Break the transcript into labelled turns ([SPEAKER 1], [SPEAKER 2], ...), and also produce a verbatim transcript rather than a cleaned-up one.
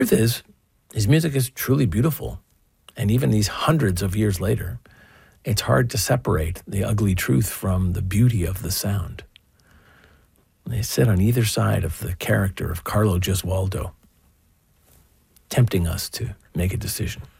[SPEAKER 1] Truth is, his music is truly beautiful. And even these hundreds of years later, it's hard to separate the ugly truth from the beauty of the sound. They sit on either side of the character of Carlo Gesualdo, tempting us to make a decision.